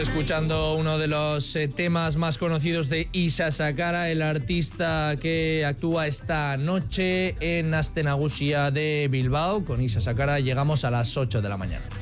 Escuchando uno de los temas más conocidos de Isa Sakara, el artista que actúa esta noche en Aste Nagusia de Bilbao. Con Isa Sakara llegamos a las 8 de la mañana.